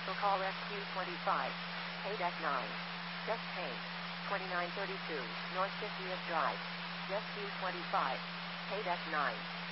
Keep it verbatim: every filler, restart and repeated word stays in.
Cancel call S Q twenty-five. Pay deck nine. Just paid. twenty-nine thirty-two, North fiftieth Drive. Just Q twenty-five. Pay deck nine.